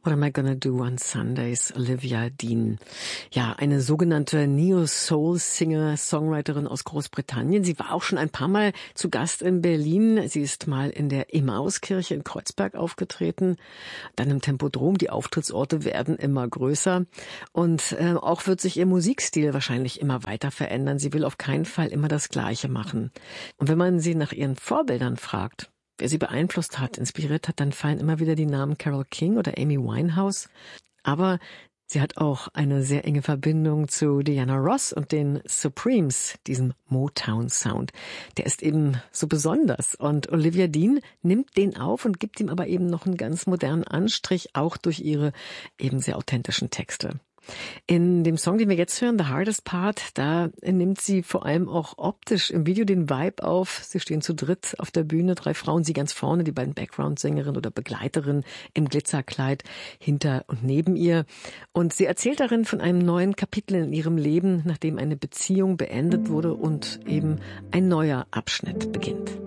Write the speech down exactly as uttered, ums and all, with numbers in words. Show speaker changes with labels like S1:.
S1: What am I gonna do on Sundays? Olivia Dean. Ja, eine sogenannte Neo-Soul-Singer, Songwriterin aus Großbritannien. Sie war auch schon ein paar Mal zu Gast in Berlin. Sie ist mal in der Emmauskirche in Kreuzberg aufgetreten, dann im Tempodrom. Die Auftrittsorte werden immer größer. Und äh, auch wird sich ihr Musikstil wahrscheinlich immer weiter verändern. Sie will auf keinen Fall immer das Gleiche machen. Und wenn man sie nach ihren Vorbildern fragt, wer sie beeinflusst hat, inspiriert hat, dann fallen immer wieder die Namen Carole King oder Amy Winehouse. Aber sie hat auch eine sehr enge Verbindung zu Diana Ross und den Supremes, diesem Motown-Sound. Der ist eben so besonders. Und Olivia Dean nimmt den auf und gibt ihm aber eben noch einen ganz modernen Anstrich, auch durch ihre eben sehr authentischen Texte. In dem Song, den wir jetzt hören, The Hardest Part, da nimmt sie vor allem auch optisch im Video den Vibe auf. Sie stehen zu dritt auf der Bühne, drei Frauen, sie ganz vorne, die beiden Background-Sängerinnen oder Begleiterinnen im Glitzerkleid hinter und neben ihr. Und sie erzählt darin von einem neuen Kapitel in ihrem Leben, nachdem eine Beziehung beendet wurde und eben ein neuer Abschnitt beginnt.